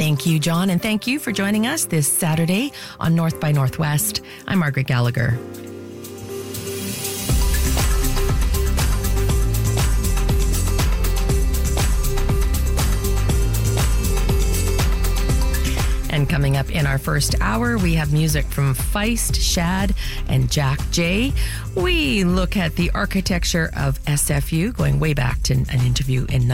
Thank you, John, and thank you for joining us this Saturday on North by Northwest. I'm Margaret Gallagher. And coming up in our first hour, we have music from Feist, Shad, and Jack J. We look at the architecture of SFU, going way back to an interview in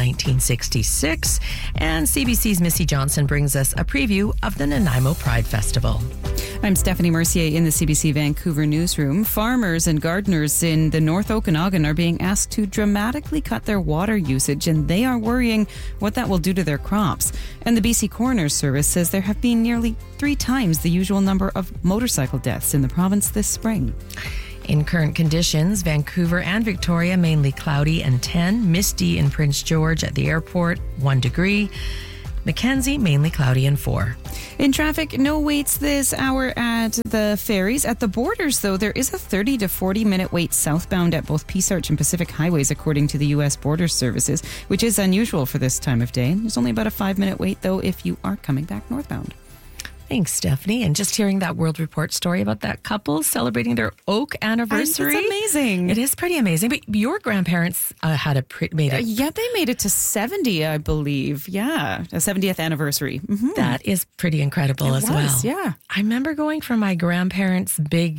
1966. And CBC's Missy Johnson brings us a preview of the Nanaimo Pride Festival. I'm Stephanie Mercier in the CBC Vancouver newsroom. Farmers and gardeners in the North Okanagan are being asked to dramatically cut their water usage, and they are worrying what that will do to their crops. And the BC Coroner's Service says there have been nearly 3 times the usual number of motorcycle deaths in the province this spring. In current conditions, Vancouver and Victoria mainly cloudy and 10, misty in Prince George at the airport, 1 degree. Mackenzie, mainly cloudy and 4. In traffic, no waits this hour at the ferries. At the borders, though, there is a 30 to 40-minute wait southbound at both Peace Arch and Pacific Highways, according to the U.S. Border Services, which is unusual for this time of day. There's only about a 5-minute wait, though, if you are coming back northbound. Thanks, Stephanie. And just hearing that World Report story about that couple celebrating their oak anniversary. It's amazing. It is pretty amazing. But your grandparents had made it. Yeah, they made it to 70, I believe. Yeah, a 70th anniversary. Mm-hmm. That is pretty incredible as well. Yeah. I remember going for my grandparents' big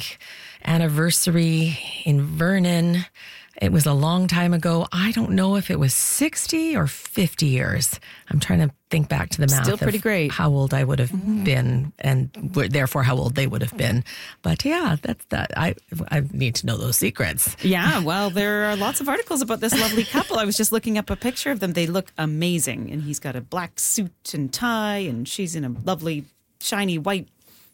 anniversary in Vernon. It was a long time ago. I don't know if it was 60 or 50 years. I'm trying to think back to the math. Still pretty great. How old I would have been, and therefore how old they would have been. But yeah, that's that. I need to know those secrets. Yeah, well, there are lots of articles about this lovely couple. I was just looking up a picture of them. They look amazing. And he's got a black suit and tie, and she's in a lovely, shiny white,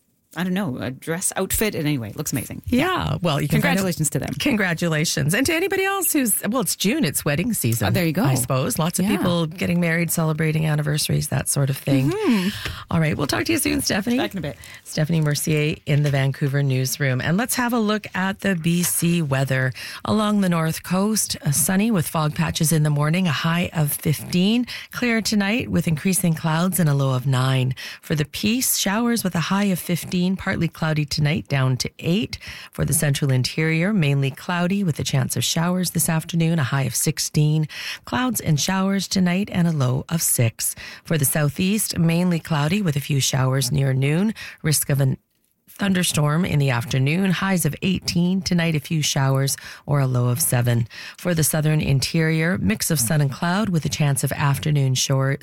I don't know, a dress outfit. And anyway, it looks amazing. Yeah. Well, you can congratulations to them. Congratulations. And to anybody else it's June, it's wedding season. There you go. I suppose. Lots of people getting married, celebrating anniversaries, that sort of thing. Mm-hmm. All right. We'll talk to you soon, Stephanie. Back in a bit. Stephanie Mercier in the Vancouver newsroom. And let's have a look at the BC weather. Along the north coast, sunny with fog patches in the morning, a high of 15. Clear tonight with increasing clouds and a low of 9. For the Peace, showers with a high of 15. Partly cloudy tonight, down to 8. For the central interior, mainly cloudy with a chance of showers this afternoon, a high of 16. Clouds and showers tonight and a low of 6. For the southeast, mainly cloudy with a few showers near noon, risk of an thunderstorm in the afternoon, highs of 18. Tonight, a few showers or a low of 7. For the southern interior, mix of sun and cloud with a chance of afternoon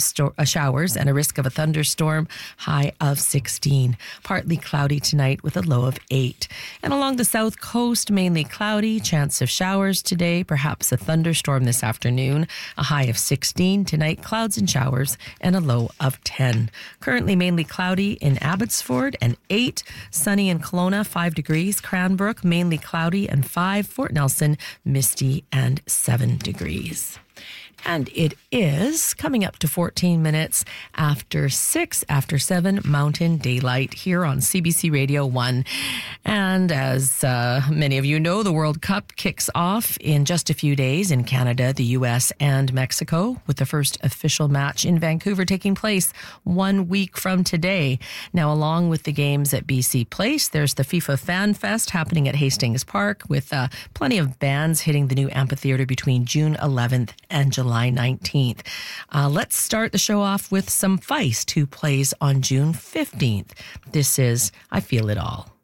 showers and a risk of a thunderstorm, high of 16. Partly cloudy tonight with a low of 8. And along the south coast, mainly cloudy, chance of showers today, perhaps a thunderstorm this afternoon, a high of 16. Tonight, clouds and showers and a low of 10. Currently mainly cloudy in Abbotsford and 8. Sunny in Kelowna, 5 degrees. Cranbrook, mainly cloudy and 5. Fort Nelson, misty and 7 degrees. And it is coming up to 14 minutes after 6, after 7 Mountain Daylight here on CBC Radio 1. And as many of you know, the World Cup kicks off in just a few days in Canada, the U.S. and Mexico, with the first official match in Vancouver taking place 1 week from today. Now, along with the games at BC Place, there's the FIFA Fan Fest happening at Hastings Park with plenty of bands hitting the new amphitheater between June 11th and July 19th. Let's start the show off with some Feist, who plays on June 15th. This is I Feel It All.